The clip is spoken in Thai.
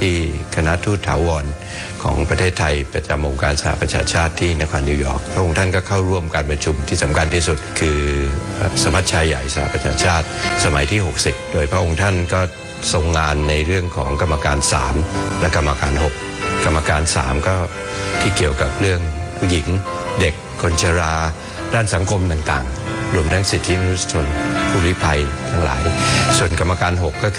ที่คณะทูตถาวรของประเทศไทยประจำองค์การสหประชาชาติที่นครนิวยอร์กพระองค์ท่านก็เข้าร่วมการประชุมที่สำคัญที่สุดคือสมัชชาใหญ่สหประชาชาติสมัยที่60โดยพระองค์ท่านก็ทรงงานในเรื่องของกรรมการ3และกรรมการ6กรรมการ3ก็ที่เกี่ยวกับเรื่องผู้หญิงเด็กคนชราด้านสังคมต่างๆรวมทั้งสิทธิมนุษยชนผู้ลี้ภัยทั้งหลายส่วนกรรมการ6ก็คือ